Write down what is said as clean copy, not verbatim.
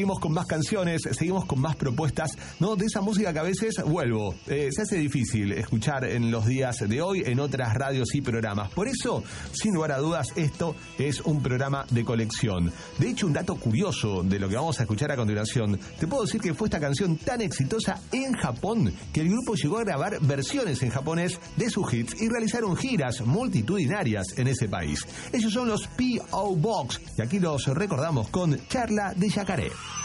seguimos con más canciones, seguimos con más propuestas, ¿no? De esa música que a veces, vuelvo, se hace difícil escuchar en los días de hoy en otras radios y programas. Por eso, sin lugar a dudas, esto es un programa de colección. De hecho, un dato curioso de lo que vamos a escuchar a continuación, te puedo decir que fue esta canción tan exitosa en Japón que el grupo llegó a grabar versiones en japonés de sus hits y realizaron giras multitudinarias en ese país. Ellos son los P.O. Box y aquí los recordamos con Charla de Yacaré.